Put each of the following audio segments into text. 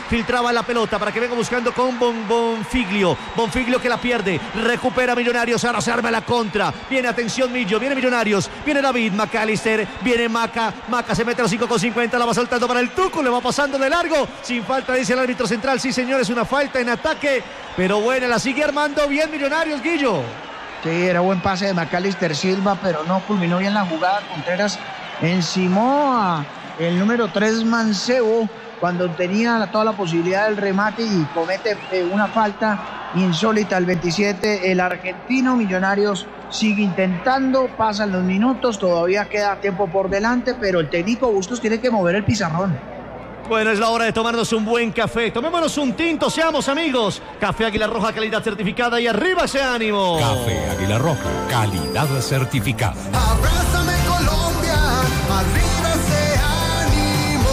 filtraba la pelota para que venga buscando con Bonfiglio que la pierde, recupera Millonarios, ahora se arma la contra, viene atención Millo, viene Millonarios, viene David McAllister, viene Maca se mete a los 5:50, la va soltando para el Tucu, le va pasando de largo, sin falta dice el árbitro central, sí señores, una falta en ataque, pero bueno, la sigue armando bien Millonarios, Guillo. Sí, era buen pase de McAllister Silva, pero no culminó bien la jugada. Contreras encimó a el número 3 Mancebo cuando tenía toda la posibilidad del remate y comete una falta insólita al 27. El argentino. Millonarios sigue intentando, pasan los minutos, todavía queda tiempo por delante, pero el técnico Bustos tiene que mover el pizarrón. Bueno, es la hora de tomarnos un buen café. Tomémonos un tinto, seamos amigos. Café Águila Roja, calidad certificada y arriba ese ánimo. Café Águila Roja, calidad certificada. Abrázame Colombia, arriba ese ánimo.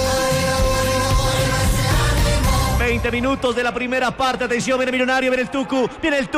20 minutos de la primera parte, atención, viene Millonario, viene el Tucu,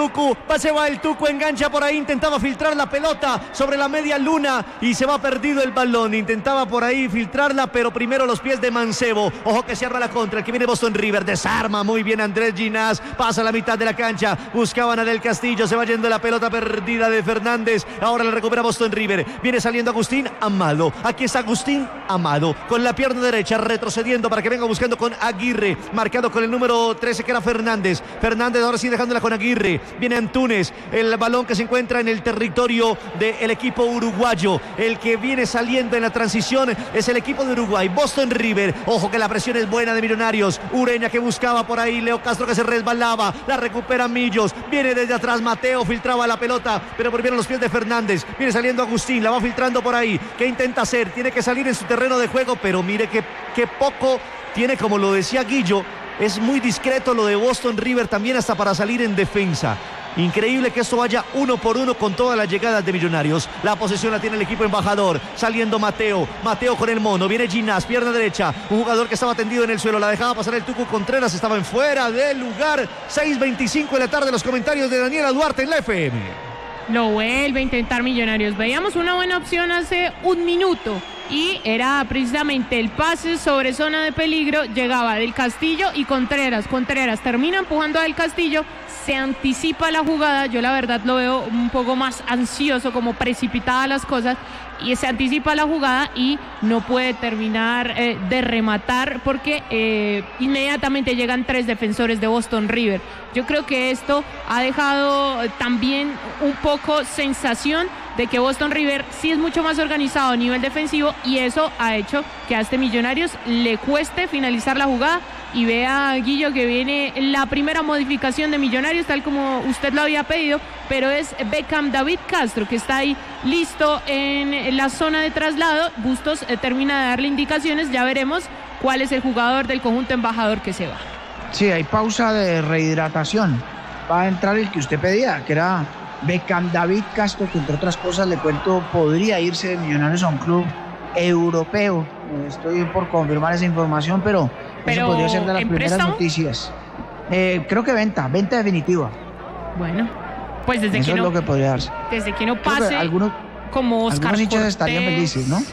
se va el Tucu, engancha por ahí, intentaba filtrar la pelota sobre la media luna y se va perdido el balón, intentaba por ahí filtrarla, pero primero los pies de Mancebo, ojo que se arma la contra, el que viene Boston River, desarma muy bien Andrés Ginás, pasa a la mitad de la cancha, buscaban a Del Castillo, se va yendo la pelota perdida de Fernández, ahora la recupera Boston River, viene saliendo Agustín Amado, aquí está Agustín Amado, con la pierna derecha, retrocediendo para que venga buscando con Aguirre, marcado con el número 13 que era Fernández ahora sí dejándola con Aguirre, viene Antunes, el balón que se encuentra en el territorio del equipo uruguayo, el que viene saliendo en la transición es el equipo de Uruguay, Boston River, ojo que la presión es buena de Millonarios, Ureña que buscaba por ahí, Leo Castro que se resbalaba, la recupera Millos, viene desde atrás Mateo, filtraba la pelota, pero volvieron los pies de Fernández, viene saliendo Agustín, la va filtrando por ahí, ¿qué intenta hacer? Tiene que salir en su terreno de juego, pero mire que poco tiene, como lo decía Guillo, es muy discreto lo de Boston River también hasta para salir en defensa. Increíble que esto vaya 1-1 con todas las llegadas de Millonarios. La posesión la tiene el equipo embajador. Saliendo Mateo con el mono. Viene Ginás, pierna derecha. Un jugador que estaba tendido en el suelo. La dejaba pasar el Tucu Contreras. Estaba en fuera del lugar. 6:25 de la tarde. Los comentarios de Daniela Duarte en la FM. Lo vuelve a intentar Millonarios. Veíamos una buena opción hace un minuto. Y era precisamente el pase sobre zona de peligro. Llegaba Del Castillo y Contreras. Contreras termina empujando a Del Castillo. Se anticipa la jugada, yo la verdad lo veo un poco más ansioso, como precipitada las cosas, y se anticipa la jugada y no puede terminar de rematar porque inmediatamente llegan 3 defensores de Boston River. Yo creo que esto ha dejado también un poco sensación de que Boston River sí es mucho más organizado a nivel defensivo y eso ha hecho que a este Millonarios le cueste finalizar la jugada. Y vea, Guillo, que viene la primera modificación de Millonarios, tal como usted lo había pedido, pero es Beckham David Castro, que está ahí listo en la zona de traslado. Bustos termina de darle indicaciones, ya veremos cuál es el jugador del conjunto embajador que se va. Sí, hay pausa de rehidratación. Va a entrar el que usted pedía, que era Beckham David Castro, que entre otras cosas, le cuento, podría irse de Millonarios a un club europeo. Estoy por confirmar esa información, pero eso podría ser de las primeras préstamo? Noticias. Creo que venta definitiva. Bueno, pues desde eso que es lo que podría darse. Desde que no pase algunos, como Oscar algunos hinchas Cortés estarían felices, ¿no?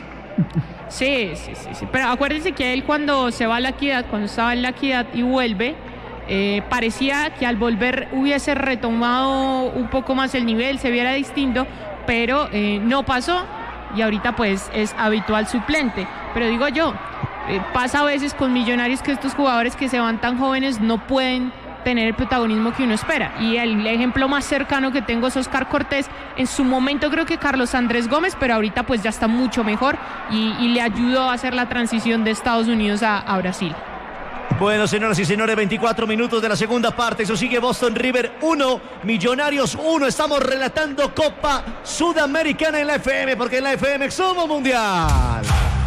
Sí. Pero acuérdense que él cuando se va a La Equidad, cuando estaba en La Equidad y vuelve, parecía que al volver hubiese retomado un poco más el nivel, se viera distinto, pero no pasó y ahorita pues es habitual suplente. Pero digo yo, pasa a veces con Millonarios que estos jugadores que se van tan jóvenes no pueden tener el protagonismo que uno espera. Y el ejemplo más cercano que tengo es Oscar Cortés. En su momento creo que Carlos Andrés Gómez, pero ahorita pues ya está mucho mejor y le ayudó a hacer la transición de Estados Unidos a Brasil. Bueno, señoras y señores, 24 minutos de la segunda parte. Eso sigue Boston River 1, Millonarios 1. Estamos relatando Copa Sudamericana en la FM, porque en la FM somos mundial.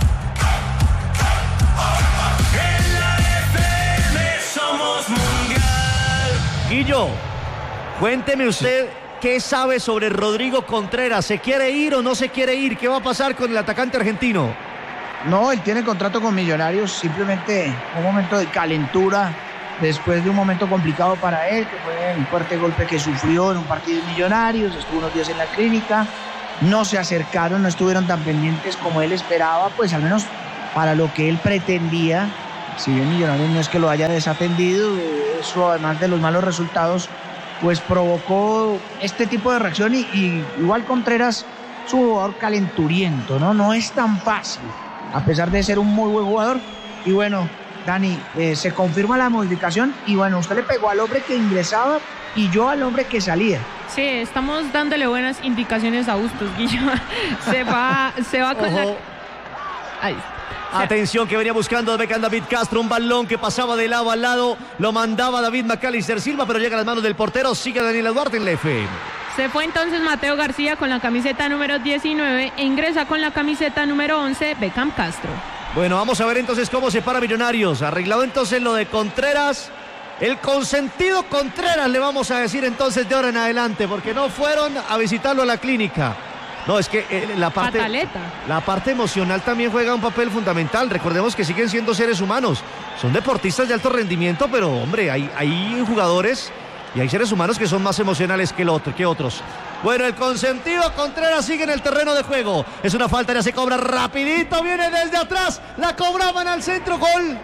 En la FM somos mundial. Guillo, cuénteme usted qué sabe sobre Rodrigo Contreras. ¿Se quiere ir o no se quiere ir? ¿Qué va a pasar con el atacante argentino? No, él tiene contrato con Millonarios, simplemente un momento de calentura después de un momento complicado para él, que fue el fuerte golpe que sufrió en un partido de Millonarios, estuvo unos días en la clínica, no se acercaron, no estuvieron tan pendientes como él esperaba, pues al menos para lo que él pretendía, si bien Millonarios no es que lo haya desatendido, eso además de los malos resultados, pues provocó este tipo de reacción y igual Contreras es un jugador calenturiento, ¿no? No es tan fácil, a pesar de ser un muy buen jugador. Y bueno, Dani, se confirma la modificación y bueno, usted le pegó al hombre que ingresaba y yo al hombre que salía. Sí, estamos dándole buenas indicaciones a Bustos, Guillo. Se va con la... Ahí. Atención que venía buscando Beckham David Castro, un balón que pasaba de lado a lado, lo mandaba David Macalister Silva, pero llega a las manos del portero, sigue Daniel Duarte en la FM. Se fue entonces Mateo García con la camiseta número 19 e ingresa con la camiseta número 11 Beckham Castro. Bueno, vamos a ver entonces cómo se para Millonarios. Arreglado entonces lo de Contreras. El consentido Contreras le vamos a decir entonces de ahora en adelante, porque no fueron a visitarlo a la clínica. No, es que la parte emocional también juega un papel fundamental. Recordemos que siguen siendo seres humanos. Son deportistas de alto rendimiento, pero hombre, hay jugadores y hay seres humanos que son más emocionales que otros. Bueno, el consentido Contreras sigue en el terreno de juego. Es una falta, ya se cobra rapidito, viene desde atrás, la cobraban al centro, gol.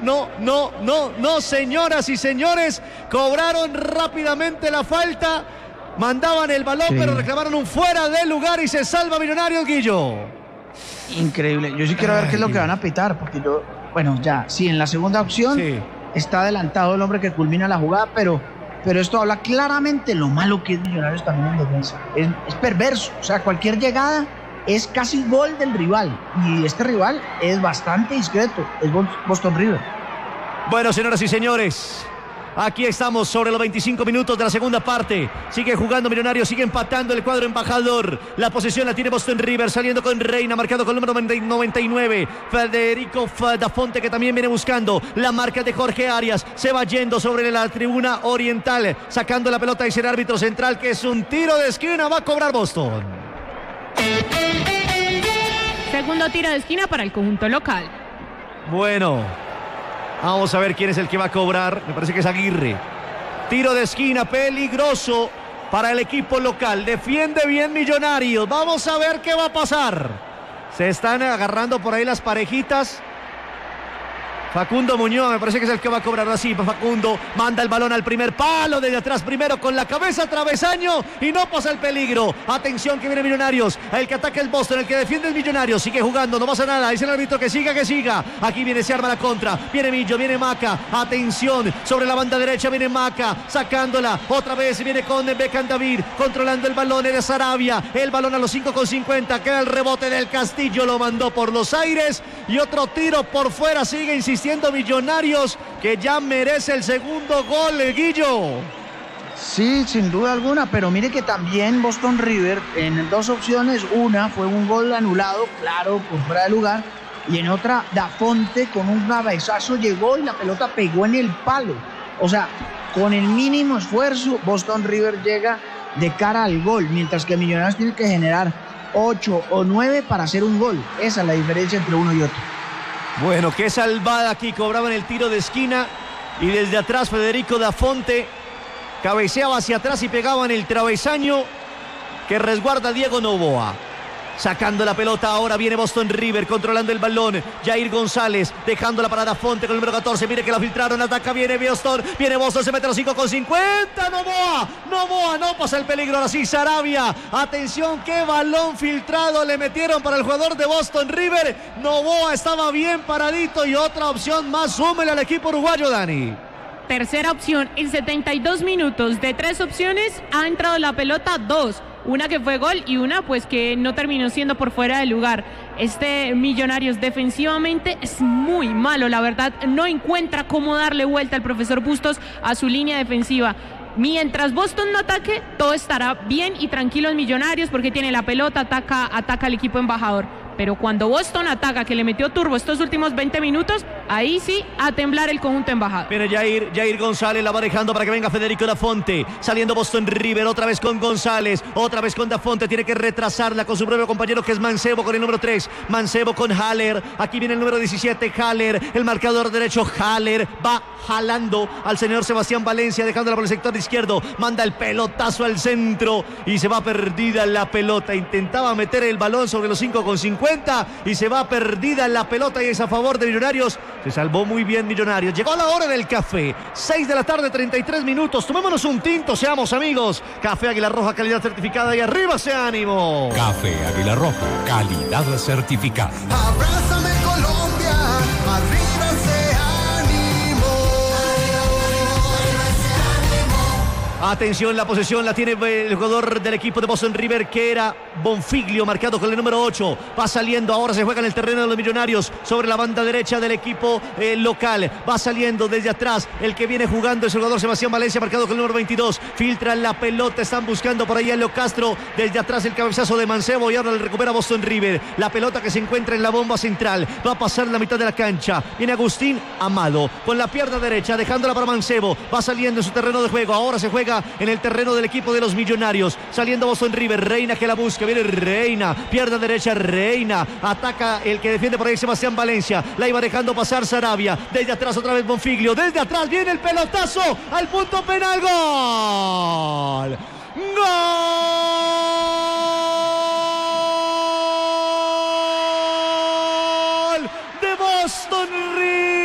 No, señoras y señores, cobraron rápidamente la falta, mandaban el balón, sí, pero reclamaron un fuera de lugar y se salva Millonarios, Guillo. Increíble, yo sí quiero ver qué es lo que van a pitar, porque bueno, ya, sí, en la segunda opción sí, está adelantado el hombre que culmina la jugada, pero esto habla claramente lo malo que es Millonarios también en defensa. Es perverso, o sea, cualquier llegada es casi gol del rival. Y este rival es bastante discreto, es Boston River. Bueno, señoras y señores, aquí estamos sobre los 25 minutos de la segunda parte. Sigue jugando Millonarios, sigue empatando el cuadro embajador. La posesión la tiene Boston River, saliendo con Reina, marcado con el número 99. Federico Dafonte, que también viene buscando la marca de Jorge Arias. Se va yendo sobre la tribuna oriental, sacando la pelota, dice el árbitro central, que es un tiro de esquina, va a cobrar Boston. Segundo tiro de esquina para el conjunto local. Bueno, vamos a ver quién es el que va a cobrar. Me parece que es Aguirre. Tiro de esquina peligroso para el equipo local. Defiende bien Millonarios. Vamos a ver qué va a pasar. Se están agarrando por ahí las parejitas. Facundo Muñoz me parece que es el que va a cobrar así. Facundo manda el balón al primer palo desde atrás, primero con la cabeza, travesaño, y no pasa el peligro. Atención que viene Millonarios, el que ataca el Boston, el que defiende el Millonarios, sigue jugando, no pasa nada, dice el árbitro que siga. Aquí viene, se arma la contra, viene Millo, viene Maca, atención, sobre la banda derecha viene Maca, sacándola, otra vez viene con Beckham David, controlando el balón de Sarabia, el balón a los 5,50, queda el rebote del Castillo, lo mandó por los aires, y otro tiro por fuera, sigue insistiendo Millonarios, que ya merece el segundo gol, Guillo. Sí, sin duda alguna, pero mire que también Boston River en dos opciones, una fue un gol anulado, claro, por fuera de lugar, y en otra Dafonte con un cabezazo llegó y la pelota pegó en el palo. O sea, con el mínimo esfuerzo Boston River llega de cara al gol, mientras que Millonarios tiene que generar 8 o 9 para hacer un gol. Esa es la diferencia entre uno y otro. Bueno, qué salvada aquí, cobraban el tiro de esquina y desde atrás Federico Dafonte cabeceaba hacia atrás y pegaba en el travesaño que resguarda Diego Noboa. Sacando la pelota, ahora viene Boston River controlando el balón. Jair González dejándola para Dafonte con el número 14. Mire que la filtraron, ataca, viene Boston, se mete a los 5,50. Noboa, no pasa el peligro. Ahora sí, Sarabia. Atención, qué balón filtrado le metieron para el jugador de Boston River. Noboa estaba bien paradito y otra opción más, súmele al equipo uruguayo, Dani. Tercera opción, en 72 minutos de 3 opciones ha entrado la pelota 2. Una que fue gol y una pues que no terminó siendo por fuera de lugar. Este Millonarios defensivamente es muy malo, la verdad no encuentra cómo darle vuelta al profesor Bustos a su línea defensiva. Mientras Boston no ataque, todo estará bien y tranquilo en Millonarios porque tiene la pelota, ataca al equipo embajador. Pero cuando Boston ataca, que le metió turbo estos últimos 20 minutos, ahí sí, a temblar el conjunto embajador. Viene Jair González, la va dejando para que venga Federico Dafonte. Saliendo Boston River, otra vez con González, otra vez con Dafonte. Tiene que retrasarla con su propio compañero que es Mancebo con el número 3. Mancebo con Haller. Aquí viene el número 17, Haller. El marcador derecho, Haller. Va jalando al señor Sebastián Valencia, dejándola por el sector izquierdo. Manda el pelotazo al centro y se va perdida la pelota. Intentaba meter el balón sobre los 5,50 y se va perdida la pelota y es a favor de Millonarios. Se salvó muy bien Millonarios. Llegó la hora del café. 6 de la tarde, 33 minutos. Tomémonos un tinto, seamos amigos. Café Águila Roja, calidad certificada y arriba ese ánimo. Café Águila Roja, calidad certificada. Abrázame Colombia, arriba ese ánimo. Atención, la posesión la tiene el jugador del equipo de Boston River, que era Bonfiglio, marcado con el número 8. Va saliendo, ahora se juega en el terreno de los Millonarios, sobre la banda derecha del equipo local. Va saliendo desde atrás, el que viene jugando es el jugador Sebastián Valencia, marcado con el número 22. Filtran la pelota, están buscando por ahí a Leo Castro. Desde atrás el cabezazo de Mancebo y ahora le recupera Boston River. La pelota que se encuentra en la bomba central. Va a pasar la mitad de la cancha. Viene Agustín Amado con la pierna derecha, dejándola para Mancebo. Va saliendo en su terreno de juego. Ahora se juega en el terreno del equipo de los Millonarios. Saliendo Boston River, Reina que la busca, viene Reina, pierna derecha Reina, ataca el que defiende por ahí Sebastián Valencia, la iba dejando pasar Sarabia, desde atrás otra vez Bonfiglio, desde atrás viene el pelotazo al punto penal, gol, gol de Boston River.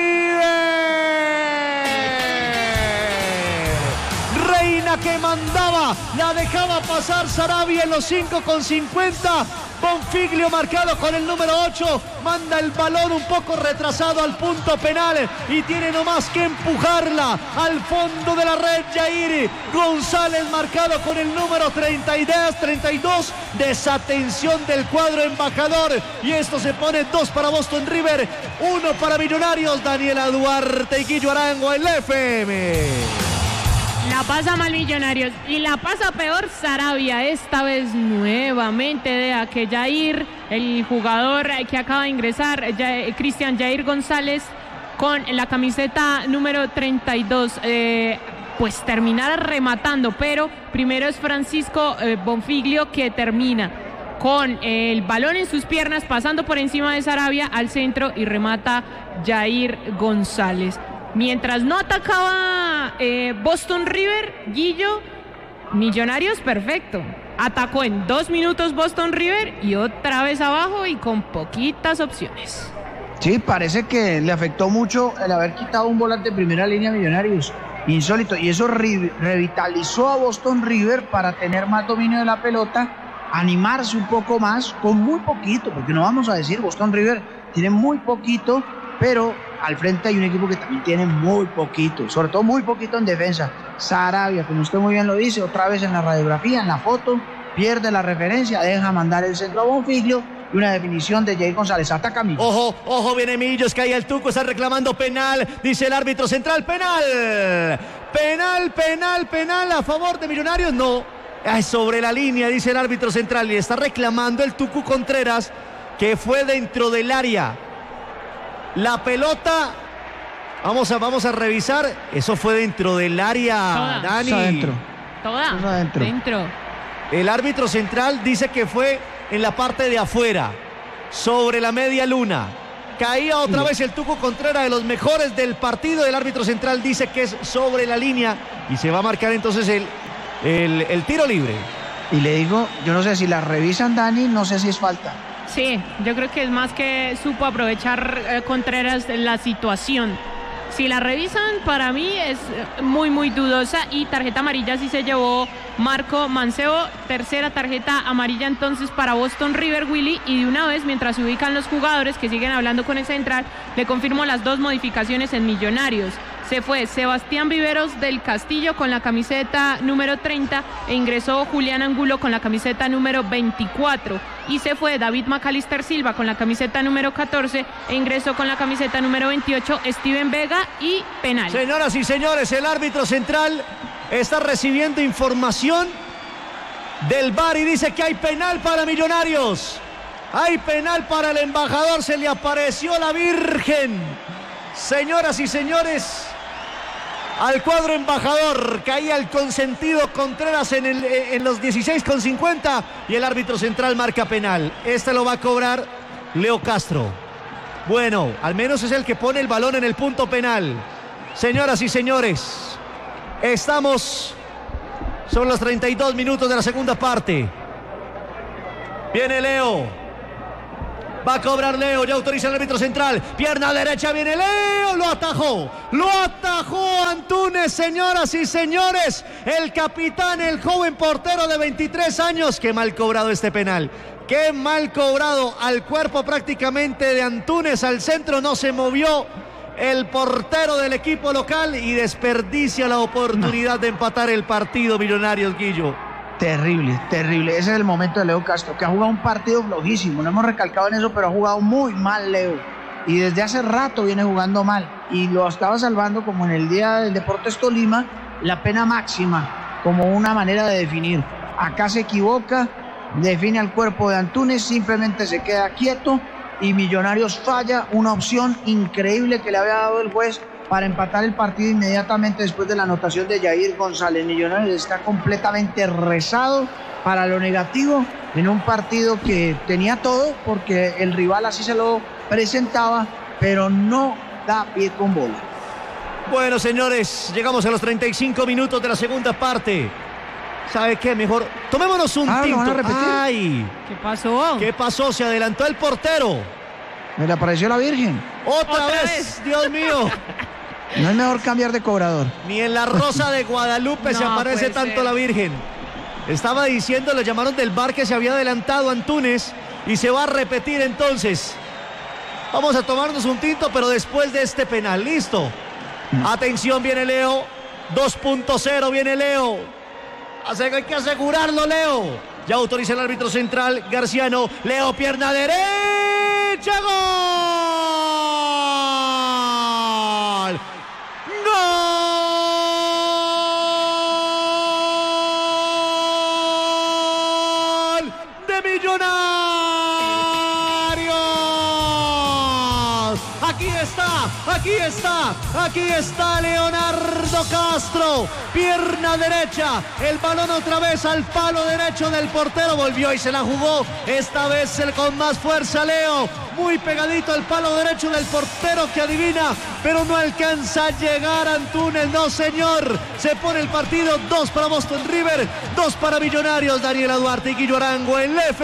Que mandaba, la dejaba pasar Sarabia en los 5:50. Bonfiglio, marcado con el número 8, manda el balón un poco retrasado al punto penal y tiene nomás que empujarla al fondo de la red. Jair González, marcado con el número 32. Desatención del cuadro embajador y esto se pone 2 para Boston River, 1 para Millonarios. Daniela Duarte y Guillo Arango, el FM. La pasa mal Millonarios y la pasa peor Sarabia, esta vez nuevamente deja que Jair, el jugador que acaba de ingresar, Cristian Jair González, con la camiseta número 32, pues terminara rematando, pero primero es Francisco Bonfiglio que termina con el balón en sus piernas, pasando por encima de Sarabia al centro y remata Jair González. Mientras no atacaba Boston River, Guillo, Millonarios perfecto. Atacó en 2 minutos Boston River y otra vez abajo y con poquitas opciones. Sí, parece que le afectó mucho el haber quitado un volante de primera línea a Millonarios. Insólito. Y eso revitalizó a Boston River para tener más dominio de la pelota, animarse un poco más con muy poquito, porque no vamos a decir, Boston River tiene muy poquito, pero al frente hay un equipo que también tiene muy poquito, sobre todo muy poquito en defensa. Sarabia, como usted muy bien lo dice, otra vez en la radiografía, en la foto, pierde la referencia, deja mandar el centro a Bonfiglio y una definición de Jair González. Ataca Millos. Ojo, ojo, viene Millos, cae el Tuco, está reclamando penal, dice el árbitro central, penal a favor de Millonarios, no, es sobre la línea, dice el árbitro central, y está reclamando el Tucu Contreras, que fue dentro del área. La pelota, vamos a revisar, eso fue dentro del área, Toda. Dani. Está adentro. Toda, Está adentro. dentro. El árbitro central dice que fue en la parte de afuera, sobre la media luna. Caía otra vez el Tuco Contreras, de los mejores del partido. El árbitro central dice que es sobre la línea y se va a marcar entonces el tiro libre. Y le digo, yo no sé si la revisan, Dani, no sé si es falta. Sí, yo creo que es más que supo aprovechar Contreras la situación. Si la revisan, para mí es muy, muy dudosa. Y tarjeta amarilla sí se llevó Marco Mancebo. Tercera tarjeta amarilla entonces para Boston River, Willy. Y de una vez, mientras se ubican los jugadores que siguen hablando con el central, le confirmo las 2 modificaciones en Millonarios. Se fue Sebastián Viveros del Castillo con la camiseta número 30 e ingresó Julián Angulo con la camiseta número 24. Y se fue David Macalister Silva con la camiseta número 14 e ingresó con la camiseta número 28 Steven Vega y penal. Señoras y señores, el árbitro central está recibiendo información del VAR y dice que hay penal para Millonarios. Hay penal para el embajador, se le apareció la Virgen. Señoras y señores, al cuadro embajador caía el consentido Contreras en los 16:50 y el árbitro central marca penal. Este lo va a cobrar Leo Castro. Bueno, al menos es el que pone el balón en el punto penal. Señoras y señores, estamos sobre los 32 minutos de la segunda parte. Viene Leo. Va a cobrar Leo, ya autoriza el árbitro central. Pierna derecha, viene Leo, lo atajó Antúnez, señoras y señores. El capitán, el joven portero de 23 años. Qué mal cobrado este penal. Qué mal cobrado, al cuerpo prácticamente de Antúnez, al centro no se movió el portero del equipo local y desperdicia la oportunidad de empatar el partido, Millonarios, Guillo. Terrible. Ese es el momento de Leo Castro, que ha jugado un partido flojísimo. No hemos recalcado en eso, pero ha jugado muy mal Leo. Y desde hace rato viene jugando mal. Y lo estaba salvando, como en el día del Deportes Tolima, la pena máxima, como una manera de definir. Acá se equivoca, define al cuerpo de Antúnez, simplemente se queda quieto y Millonarios falla una opción increíble que le había dado el juez para empatar el partido inmediatamente después de la anotación de Jair González. Millonarios está completamente rezado para lo negativo en un partido que tenía todo, porque el rival así se lo presentaba, pero no da pie con bola. Bueno, señores, llegamos a los 35 minutos de la segunda parte. ¿Sabe qué? Mejor tomémonos un tinto. ¿Lo van a repetir? ¡Ay! ¿Qué pasó? Se adelantó el portero. Me le apareció la Virgen. ¡Otra vez! ¡Dios mío! No es mejor cambiar de cobrador. Ni en la Rosa de Guadalupe se aparece tanto la Virgen. Estaba diciendo, le llamaron del VAR que se había adelantado Antúnez y se va a repetir entonces. Vamos a tomarnos un tinto, pero después de este penal. ¿Listo? Atención, viene Leo. 2.0, viene Leo. Hay que asegurarlo, Leo. Ya autoriza el árbitro central, Garciano. Leo, pierna derecha. ¡Gol! ¡Gol! ¡De Millonarios! Aquí está Leonardo Castro, pierna derecha, el balón otra vez al palo derecho del portero, volvió y se la jugó, esta vez con más fuerza Leo, muy pegadito al palo derecho del portero que adivina, pero no alcanza a llegar Antúnez, no señor, se pone el partido, 2 para Boston River, 2 para Millonarios. Daniela Duarte y Guillo Arango en la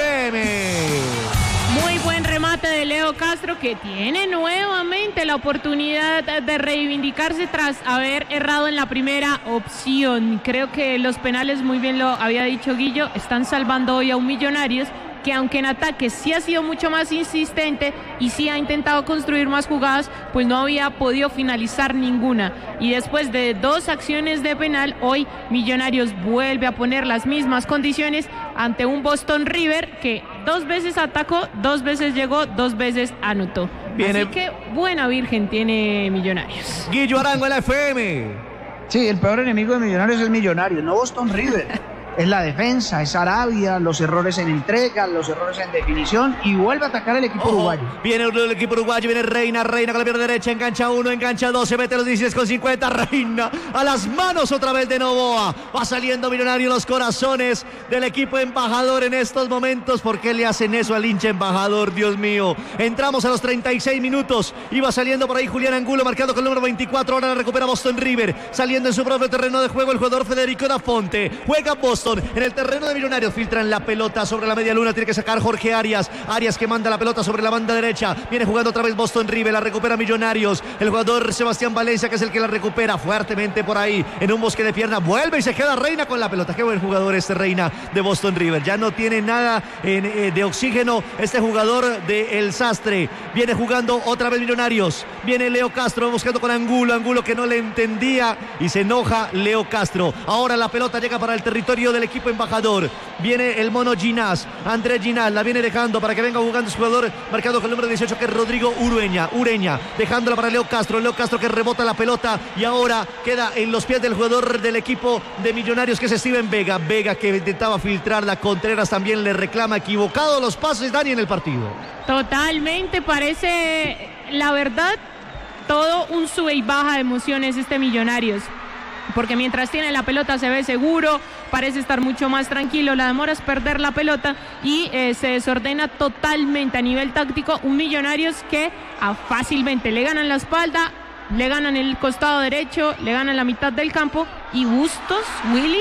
FM. Muy buen remate de Leo Castro, que tiene nuevamente la oportunidad de reivindicarse tras haber errado en la primera opción. Creo que los penales, muy bien lo había dicho Guillo, están salvando hoy a un Millonarios que, aunque en ataque sí ha sido mucho más insistente y sí ha intentado construir más jugadas, pues no había podido finalizar ninguna. Y después de 2 acciones de penal, hoy Millonarios vuelve a poner las mismas condiciones ante un Boston River que 2 veces atacó, 2 veces llegó, 2 veces anotó. Así que buena Virgen tiene Millonarios. Guillo Arango en la FM. Sí, el peor enemigo de Millonarios es Millonarios, no Boston River. Es la defensa, es Arabia, los errores en entrega, los errores en definición, y vuelve a atacar el equipo uruguayo. Viene el equipo uruguayo, viene Reina con la pierna derecha, engancha 1, engancha 2, se mete a los 16,50, Reina a las manos otra vez de Novoa. Va saliendo Millonario los corazones del equipo embajador en estos momentos. ¿Por qué le hacen eso al hincha embajador? Dios mío. Entramos a los 36 minutos. Iba saliendo por ahí Julián Angulo, marcado con el número 24. Ahora la recupera Boston River. Saliendo en su propio terreno de juego el jugador Federico da Fonte. Juega Boston en el terreno de Millonarios, filtran la pelota sobre la media luna, tiene que sacar Jorge Arias que manda la pelota sobre la banda derecha, viene jugando otra vez Boston River, la recupera Millonarios, el jugador Sebastián Valencia, que es el que la recupera fuertemente por ahí, en un bosque de pierna, vuelve y se queda Reina con la pelota. Qué buen jugador este Reina de Boston River, ya no tiene nada de oxígeno este jugador de El Sastre. Viene jugando otra vez Millonarios, viene Leo Castro buscando con Angulo que no le entendía y se enoja Leo Castro. Ahora la pelota llega para el territorio del equipo embajador, viene el mono Ginás, Andrés Ginás la viene dejando para que venga jugando su jugador marcado con el número 18, que es Rodrigo Ureña, dejándola para Leo Castro que rebota la pelota y ahora queda en los pies del jugador del equipo de Millonarios, que es Steven Vega, que intentaba filtrarla. Contreras también le reclama, equivocado los pases, Dani, en el partido. Totalmente, parece, la verdad, todo un sube y baja de emociones este Millonarios, porque mientras tiene la pelota se ve seguro, parece estar mucho más tranquilo, la demora es perder la pelota y se desordena totalmente a nivel táctico. Un Millonarios que fácilmente le ganan la espalda, le ganan el costado derecho, le ganan la mitad del campo, y Bustos, Willy,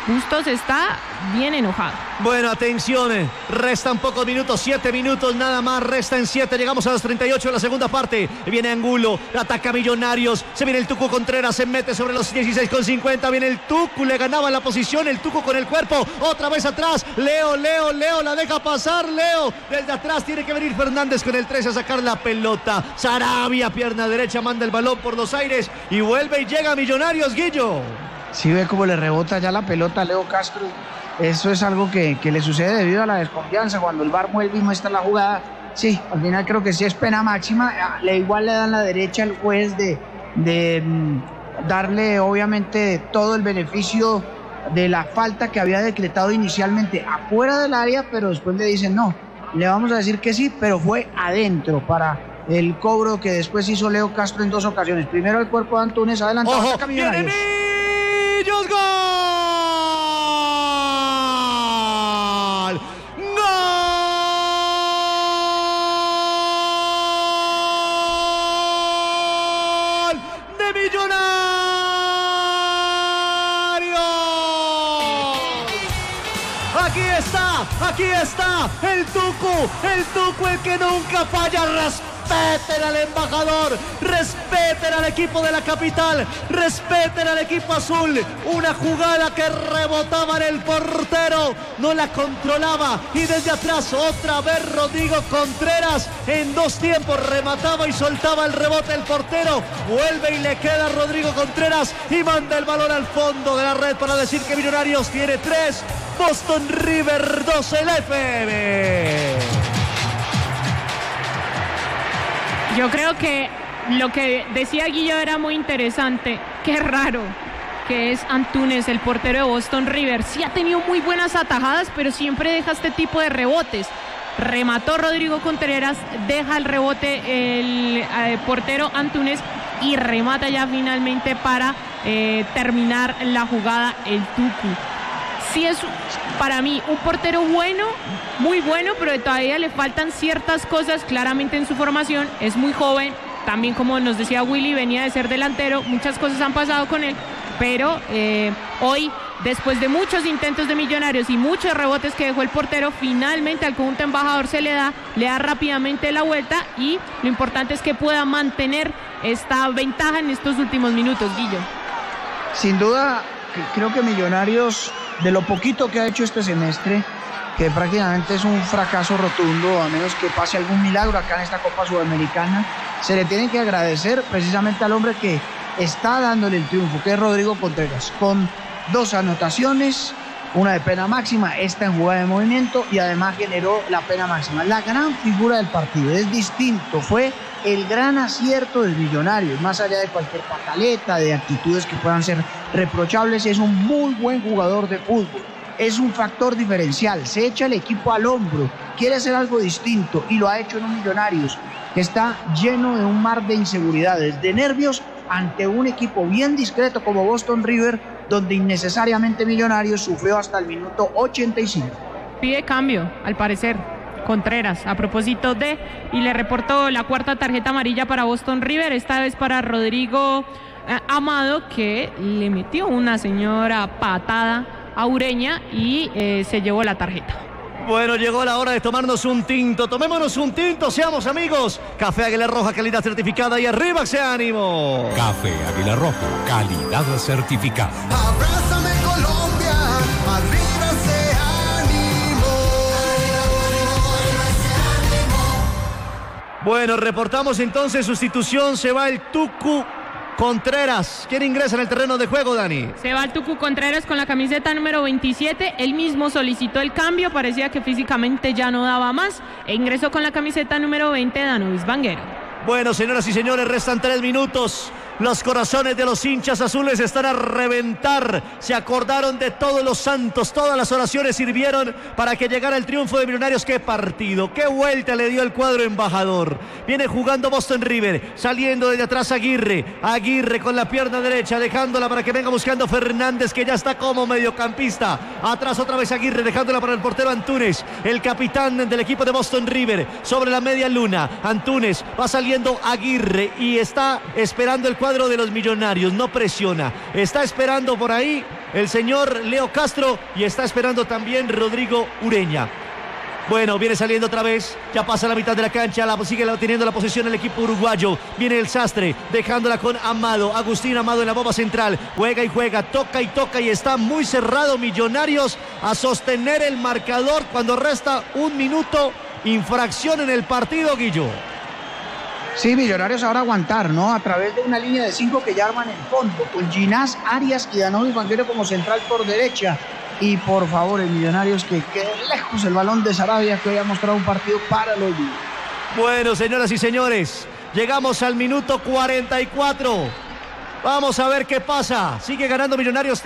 Bustos está bien enojado. Bueno, atención, restan pocos minutos, 7 minutos nada más, restan 7, llegamos a los 38 de la segunda parte. Viene Angulo, ataca Millonarios, se viene el Tucu Contreras, se mete sobre los 16,50, viene el Tucu, le ganaba la posición, el Tucu con el cuerpo, otra vez atrás, Leo, la deja pasar, Leo, desde atrás tiene que venir Fernández con el 13 a sacar la pelota. Sarabia, pierna derecha, manda el balón por los aires y vuelve y llega a Millonarios, Guillo. Sí, ve cómo le rebota ya la pelota a Leo Castro. Eso es algo que le sucede debido a la desconfianza. Cuando el VAR vuelve y muestra la jugada, sí, al final creo que sí es pena máxima. Igual le dan la derecha al juez de darle obviamente todo el beneficio de la falta que había decretado inicialmente afuera del área, pero después le dicen no, le vamos a decir que sí, pero fue adentro para el cobro que después hizo Leo Castro en 2 ocasiones. Primero el cuerpo de Antunes, adelantado. ¡Ojo! ¡Viene Millos! ¡Gol! ¡Gol! ¡De Millonarios! Aquí está el Tucu, el que nunca falla. Respeten al embajador, respeten al equipo de la capital, respeten al equipo azul. Una jugada que rebotaba en el portero, no la controlaba y desde atrás otra vez Rodrigo Contreras en 2 tiempos remataba y soltaba el rebote el portero. Vuelve y le queda a Rodrigo Contreras y manda el balón al fondo de la red para decir que Millonarios tiene 3, Boston River 2 el FM. Yo creo que lo que decía Guillo era muy interesante. Qué raro que es Antunes, el portero de Boston River. Sí ha tenido muy buenas atajadas, pero siempre deja este tipo de rebotes. Remató Rodrigo Contreras, deja el rebote el portero Antunes y remata ya finalmente para terminar la jugada el Tucu. Sí es para mí un portero bueno, muy bueno, pero todavía le faltan ciertas cosas claramente en su formación. Es muy joven, también como nos decía Willy, venía de ser delantero, muchas cosas han pasado con él, pero hoy, después de muchos intentos de Millonarios y muchos rebotes que dejó el portero, finalmente al conjunto embajador le da rápidamente la vuelta y lo importante es que pueda mantener esta ventaja en estos últimos minutos, Guillo. Sin duda, creo que Millonarios, de lo poquito que ha hecho este semestre, que prácticamente es un fracaso rotundo, a menos que pase algún milagro acá en esta Copa Sudamericana, se le tiene que agradecer precisamente al hombre que está dándole el triunfo, que es Rodrigo Contreras, con 2 anotaciones, una de pena máxima, esta en jugada de movimiento, y además generó la pena máxima. La gran figura del partido, es distinto, fue el gran acierto del Millonarios, más allá de cualquier pataleta, de actitudes que puedan ser reprochables, es un muy buen jugador de fútbol, es un factor diferencial, se echa el equipo al hombro, quiere hacer algo distinto y lo ha hecho en un Millonarios que está lleno de un mar de inseguridades, de nervios ante un equipo bien discreto como Boston River, donde innecesariamente Millonarios sufrió hasta el minuto 85. Pide cambio, al parecer, Contreras, a propósito de, y le reportó la 4ª tarjeta amarilla para Boston River, esta vez para Rodrigo Amado, que le metió una señora patada a Ureña y se llevó la tarjeta. Bueno, llegó la hora de tomarnos un tinto. Tomémonos un tinto, seamos amigos. Café Águila Roja, calidad certificada y arriba ese ánimo. Café Águila Roja, calidad certificada. Abrázame Colombia, arriba ese ánimo. Bueno, reportamos entonces sustitución. Se va el Tucu Contreras. ¿Quién ingresa en el terreno de juego, Dani? Se va el Tucu Contreras con la camiseta número 27. Él mismo solicitó el cambio. Parecía que físicamente ya no daba más. E ingresó con la camiseta número 20, Danuvis Vanguero. Bueno, señoras y señores, restan 3 minutos. Los corazones de los hinchas azules están a reventar. Se acordaron de todos los santos. Todas las oraciones sirvieron para que llegara el triunfo de Millonarios. ¡Qué partido! ¡Qué vuelta le dio el cuadro embajador! Viene jugando Boston River. Saliendo desde atrás Aguirre. Aguirre con la pierna derecha, dejándola para que venga buscando Fernández, que ya está como mediocampista. Atrás otra vez Aguirre, dejándola para el portero Antunes, el capitán del equipo de Boston River. Sobre la media luna, Antunes va saliendo Aguirre y está esperando el cuadro cuadro de los Millonarios, no presiona. Está esperando por ahí el señor Leo Castro y está esperando también Rodrigo Ureña. Bueno, viene saliendo otra vez, ya pasa la mitad de la cancha, sigue teniendo la posesión el equipo uruguayo. Viene el Sastre, dejándola con Amado, Agustín Amado en la bomba central. Juega y juega, toca y está muy cerrado Millonarios a sostener el marcador cuando resta 1 minuto. Infracción en el partido, Guillo. Sí, Millonarios ahora aguantar, ¿no? A través de una línea de 5 que ya arman el fondo, con Ginás, Arias y Danovis Vanguero como central por derecha. Y por favor, el Millonarios que quede lejos el balón de Sarabia, que hoy ha mostrado un partido para los Millonarios. Bueno, señoras y señores, llegamos al minuto 44. Vamos a ver qué pasa. Sigue ganando Millonarios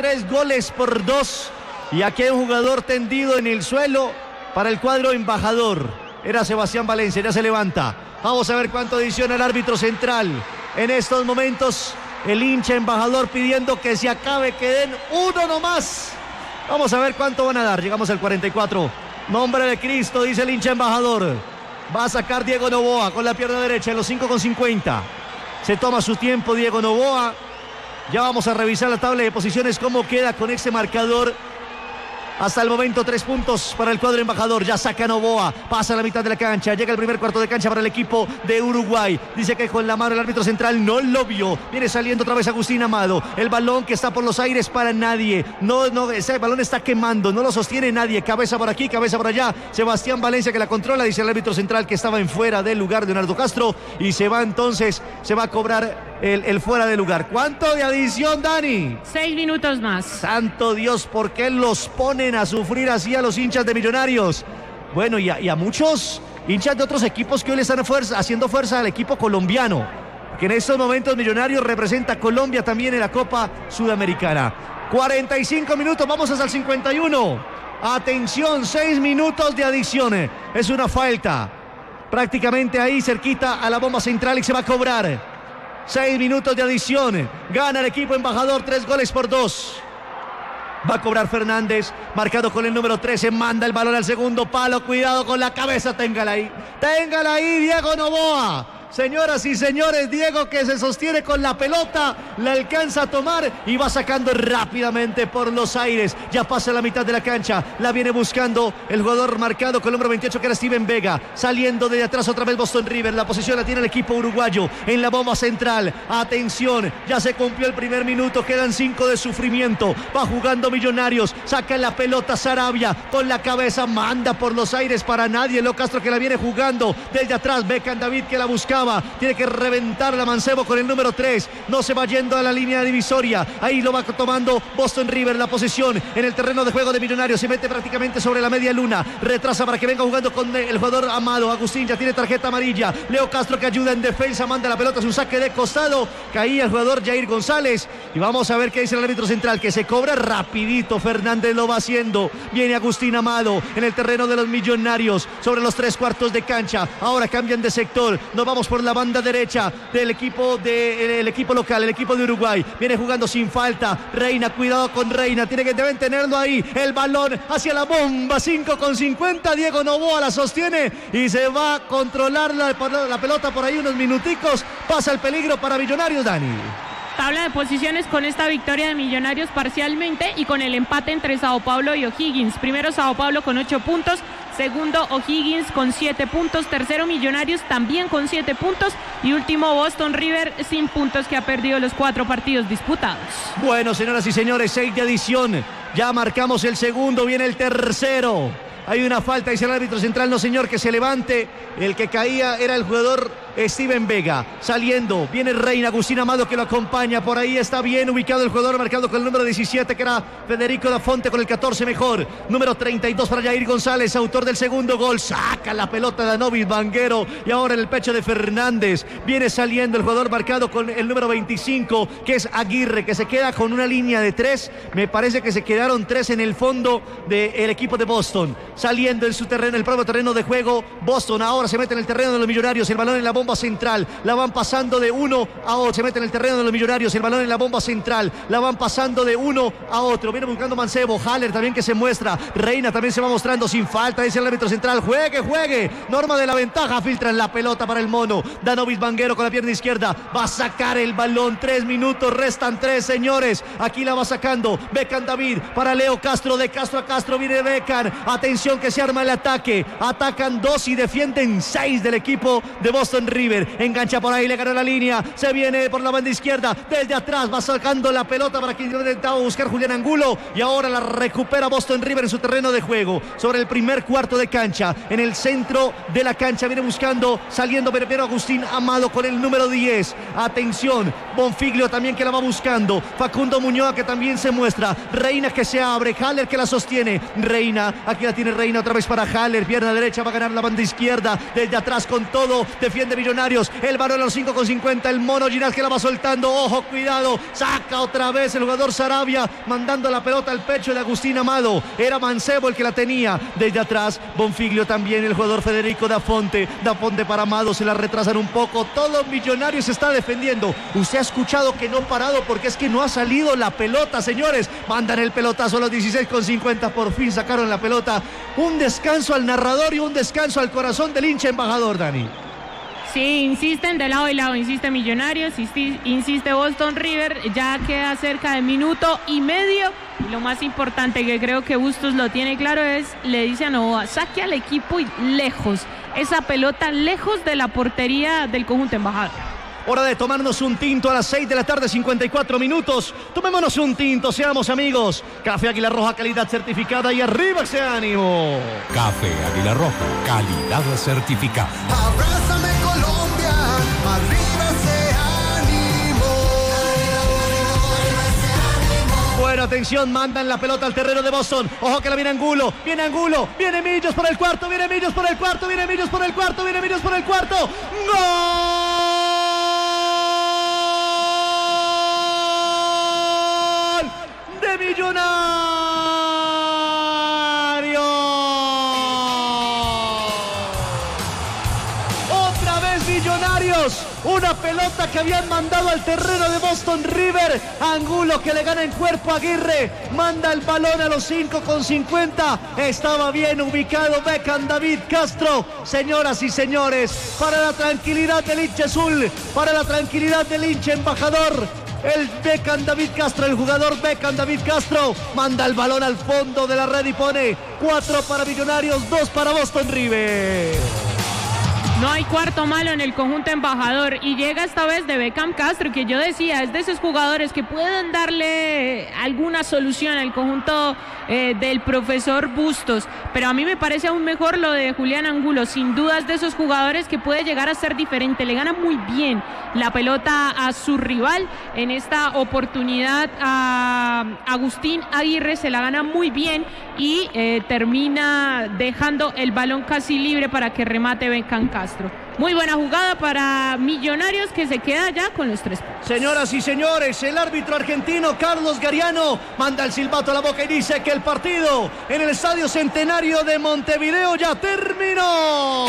3-2. Y aquí hay un jugador tendido en el suelo para el cuadro embajador. Era Sebastián Valencia, ya se levanta. Vamos a ver cuánto adiciona el árbitro central. En estos momentos, el hincha embajador pidiendo que se acabe, que den uno nomás. Vamos a ver cuánto van a dar. Llegamos al 44. Nombre de Cristo, dice el hincha embajador. Va a sacar Diego Noboa con la pierna derecha en los 5:50. Se toma su tiempo Diego Noboa. Ya vamos a revisar la tabla de posiciones, cómo queda con este marcador. Hasta el momento 3 puntos para el cuadro embajador. Ya saca Noboa, pasa a la mitad de la cancha. Llega el primer cuarto de cancha para el equipo de Uruguay. Dice que con la mano el árbitro central no lo vio. Viene saliendo otra vez Agustín Amado. El balón que está por los aires para nadie. Ese balón está quemando, no lo sostiene nadie. Cabeza por aquí, cabeza por allá. Sebastián Valencia que la controla, dice el árbitro central que estaba en fuera del lugar de Leonardo Castro. Y se va entonces, se va a cobrar el fuera de lugar. ¿Cuánto de adición, Dani? 6 minutos más. Santo Dios, ¿por qué los ponen a sufrir así a los hinchas de Millonarios? Bueno, y a muchos hinchas de otros equipos que hoy le están haciendo fuerza al equipo colombiano, que en estos momentos Millonarios representa a Colombia también en la Copa Sudamericana. 45 minutos, vamos hasta el 51. Atención, 6 minutos de adición. Es una falta prácticamente ahí cerquita a la bomba central y se va a cobrar. 6 minutos de adición. Gana el equipo embajador 3-2. Va a cobrar Fernández, marcado con el número 13. Manda el balón al segundo palo. Cuidado con la cabeza. Téngala ahí. Téngala ahí, Diego Noboa. Señoras y señores, Diego que se sostiene con la pelota, la alcanza a tomar y va sacando rápidamente por los aires. Ya pasa la mitad de la cancha, la viene buscando el jugador marcado con el número 28 que era Steven Vega. Saliendo de atrás otra vez Boston River, la posición la tiene el equipo uruguayo en la bomba central. Atención, ya se cumplió el primer minuto, quedan 5 de sufrimiento. Va jugando Millonarios, saca la pelota Sarabia con la cabeza, manda por los aires para nadie. Leo Castro que la viene jugando desde atrás, Beckham David que la buscaba. Tiene que reventar la Mancebo con el número 3. No se va yendo a la línea divisoria. Ahí lo va tomando Boston River. La posesión en el terreno de juego de Millonarios. Se mete prácticamente sobre la media luna. Retrasa para que venga jugando con el jugador Amado. Agustín ya tiene tarjeta amarilla. Leo Castro que ayuda en defensa. Manda la pelota. Es un saque de costado. Caía el jugador Jair González. Y vamos a ver qué dice el árbitro central. Que se cobra rapidito. Fernández lo va haciendo. Viene Agustín Amado en el terreno de los Millonarios. Sobre los 3/4 de cancha. Ahora cambian de sector. Nos vamos por la banda derecha del equipo local, el equipo de Uruguay. Viene jugando sin falta. Reina, cuidado con Reina. Deben tenerlo ahí. El balón hacia la bomba. 5:50. Diego Noboa la sostiene y se va a controlar la pelota por ahí unos minuticos. Pasa el peligro para Millonarios, Dani. Tabla de posiciones con esta victoria de Millonarios parcialmente y con el empate entre Sao Paulo y O'Higgins. Primero Sao Paulo con 8 puntos, segundo O'Higgins con 7 puntos, tercero Millonarios también con 7 puntos y último Boston River sin puntos, que ha perdido los 4 partidos disputados. Bueno, señoras y señores, 6 de adición. Ya marcamos el segundo, viene el tercero. Hay una falta, dice el árbitro central, no señor, que se levante. El que caía era el jugador Steven Vega. Saliendo, viene Reina, Agustín Amado que lo acompaña. Por ahí está bien ubicado el jugador marcado con el número 17, que era Federico da Fonte, con el 14 mejor. Número 32 para Jair González, autor del segundo gol. Saca la pelota de Danovis Vanguero y ahora en el pecho de Fernández. Viene saliendo el jugador marcado con el número 25, que es Aguirre, que se queda con una línea de 3. Me parece que se quedaron 3 en el fondo del equipo de Boston. Saliendo en su terreno, el propio terreno de juego, Boston ahora se mete en el terreno de los Millonarios. El balón en la bomba central, la van pasando de uno a otro, se mete en el terreno de los Millonarios, el balón en la bomba central, la van pasando de uno a otro, viene buscando Mancebo, Haller también que se muestra, Reina también se va mostrando sin falta, dice el árbitro central, juegue, norma de la ventaja, filtran la pelota para el mono, Danovic Vanguero con la pierna izquierda, va a sacar el balón, 3 minutos, restan 3, señores, aquí la va sacando, Beckham David para Leo Castro, de Castro a Castro viene Beckham, atención que se arma el ataque, atacan 2 y defienden 6 del equipo de Boston River, engancha por ahí, le ganó la línea, se viene por la banda izquierda, desde atrás va sacando la pelota para quien intentaba buscar Julián Angulo y ahora la recupera Boston River en su terreno de juego, sobre el primer cuarto de cancha, en el centro de la cancha, viene buscando, saliendo primero Agustín Amado con el número 10, atención, Bonfiglio también que la va buscando, Facundo Muñoz que también se muestra, Reina que se abre, Haller que la sostiene, Reina, aquí la tiene Reina otra vez para Haller, pierna derecha va a ganar la banda izquierda, desde atrás con todo, defiende Millonarios, el balón a los 5:50, el mono Ginás que la va soltando, ojo, cuidado, saca otra vez el jugador Sarabia, mandando la pelota al pecho de Agustín Amado, era Mancebo el que la tenía, desde atrás, Bonfiglio también, el jugador Federico Da Fonte para Amado, se la retrasan un poco, todo Millonarios se está defendiendo, usted ha escuchado que no parado porque es que no ha salido la pelota, señores, mandan el pelotazo a los 16:50, por fin sacaron la pelota, un descanso al narrador y un descanso al corazón del hincha embajador, Dani. Sí, insisten de lado y lado, insiste Millonarios, insiste Boston River, ya queda cerca de minuto y medio, y lo más importante que creo que Bustos lo tiene claro es, le dice a Novoa, saque al equipo y lejos, esa pelota lejos de la portería del conjunto embajador. Hora de tomarnos un tinto a las 6 de la tarde, 54 minutos. Tomémonos un tinto, seamos amigos. Café Águila Roja, calidad certificada y arriba ese ánimo. Café Águila Roja, calidad certificada. Abrázame Colombia, arriba ese ánimo. Bueno, atención, mandan la pelota al terreno de Boston. Ojo que la viene Angulo, viene Millos por el cuarto, viene Millos por el cuarto. ¡Gol! De Millonarios. Otra vez Millonarios. Una pelota que habían mandado al terreno de Boston River. Angulo que le gana en cuerpo a Aguirre. Manda el balón a los 5:50. Estaba bien ubicado Beckham David Castro. Señoras y señores, para la tranquilidad del hincha azul, para la tranquilidad del hincha embajador, el Beckham David Castro, el jugador Beckham David Castro, manda el balón al fondo de la red y pone 4 para Millonarios, 2 para Boston River. No hay cuarto malo en el conjunto embajador y llega esta vez de Beckham Castro, que yo decía, es de esos jugadores que pueden darle alguna solución al conjunto del profesor Bustos, pero a mí me parece aún mejor lo de Julián Angulo, sin dudas de esos jugadores que puede llegar a ser diferente, le gana muy bien la pelota a su rival, en esta oportunidad a Agustín Aguirre se la gana muy bien y termina dejando el balón casi libre para que remate Beckham Castro. Muy buena jugada para Millonarios que se queda ya con los 3 puntos. Señoras y señores, el árbitro argentino Carlos Gariano manda el silbato a la boca y dice que el partido en el Estadio Centenario de Montevideo ya terminó.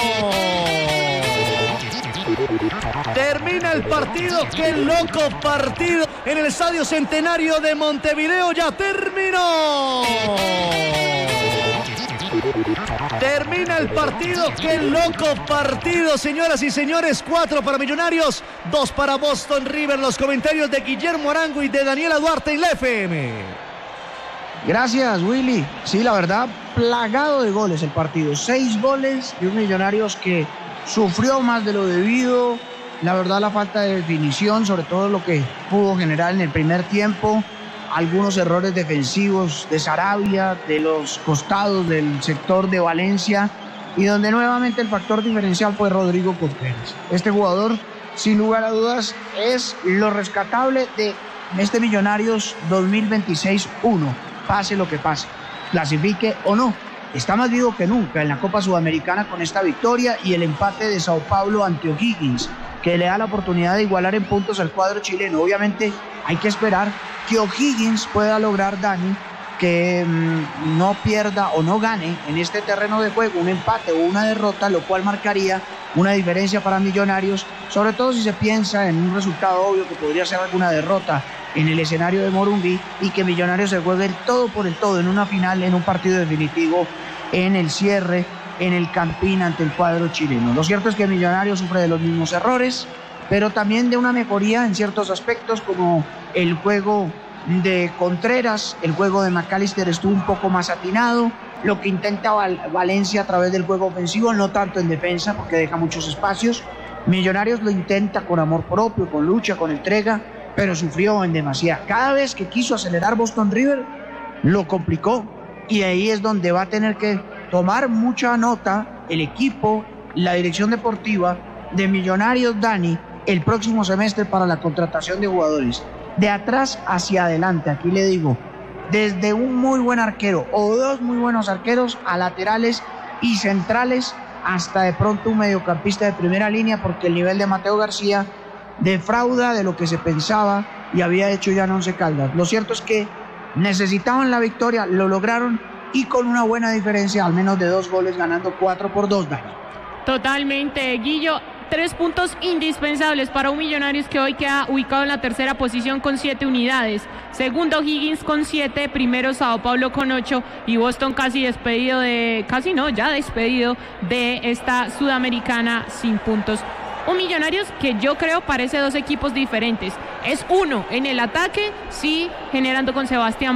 Termina el partido, qué loco partido en el Estadio Centenario de Montevideo, ya terminó. Termina el partido, qué loco partido, señoras y señores. 4 para Millonarios, 2 para Boston River. Los comentarios de Guillermo Arango y de Daniela Duarte en la FM. Gracias, Willy. Sí, la verdad, plagado de goles el partido. 6 goles y un Millonarios que sufrió más de lo debido. La verdad, la falta de definición, sobre todo lo que pudo generar en el primer tiempo. Algunos errores defensivos de Sarabia, de los costados del sector de Valencia, y donde nuevamente el factor diferencial fue Rodrigo Contreras. Este jugador, sin lugar a dudas, es lo rescatable de este Millonarios 2026-1. Pase lo que pase, clasifique o no. Está más vivo que nunca en la Copa Sudamericana con esta victoria y el empate de Sao Paulo ante O'Higgins, que le da la oportunidad de igualar en puntos al cuadro chileno. Obviamente hay que esperar que O'Higgins pueda lograr, Dani, que no pierda o no gane en este terreno de juego un empate o una derrota, lo cual marcaría una diferencia para Millonarios, sobre todo si se piensa en un resultado obvio que podría ser alguna derrota en el escenario de Morumbí y que Millonarios se juegue el todo por el todo en una final, en un partido definitivo, en el cierre, en el Campín ante el cuadro chileno. Lo cierto es que Millonarios sufre de los mismos errores, pero también de una mejoría en ciertos aspectos como el juego de Contreras, el juego de McAllister estuvo un poco más atinado, lo que intenta Valencia a través del juego ofensivo, no tanto en defensa porque deja muchos espacios. Millonarios lo intenta con amor propio, con lucha, con entrega, pero sufrió en demasía. Cada vez que quiso acelerar Boston River, lo complicó, y ahí es donde va a tener que tomar mucha nota el equipo, la dirección deportiva de Millonarios, Dani, el próximo semestre para la contratación de jugadores. De atrás hacia adelante, aquí le digo, desde un muy buen arquero o dos muy buenos arqueros a laterales y centrales, hasta de pronto un mediocampista de primera línea, porque el nivel de Mateo García defrauda de lo que se pensaba y había hecho ya en Once Caldas. Lo cierto es que necesitaban la victoria, lo lograron, y con una buena diferencia, al menos de 2 goles, ganando 4-2, Dani. Totalmente, Guillo. 3 puntos indispensables para un Millonarios que hoy queda ubicado en la tercera posición con 7 unidades. Segundo Higgins con 7, primero Sao Paulo con 8 y Boston ya despedido de esta Sudamericana sin puntos. Un Millonarios que yo creo parece 2 equipos diferentes. Es uno en el ataque, sí, generando con Sebastián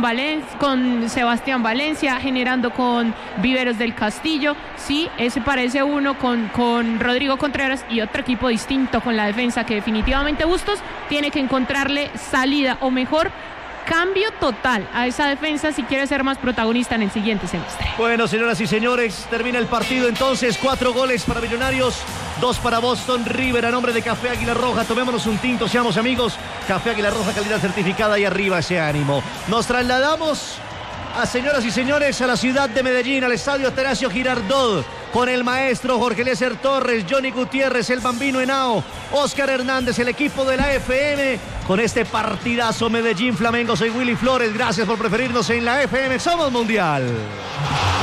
Valencia, generando con Viveros del Castillo, sí, ese parece uno con Rodrigo Contreras, y otro equipo distinto con la defensa que definitivamente Bustos tiene que encontrarle salida, o mejor, cambio total a esa defensa si quiere ser más protagonista en el siguiente semestre. Bueno, señoras y señores, termina el partido entonces. 4 goles para Millonarios, 2 para Boston River. A nombre de Café Águila Roja, tomémonos un tinto, seamos amigos. Café Águila Roja, calidad certificada, y arriba ese ánimo. Nos trasladamos señoras y señores, a la ciudad de Medellín, al estadio Atanasio Girardot, con el maestro Jorge Eliezer Torres, Johnny Gutiérrez, el Bambino Henao, Oscar Hernández, el equipo de la FM, con este partidazo Medellín Flamengo. Soy Willy Flores, gracias por preferirnos en la FM. Somos Mundial.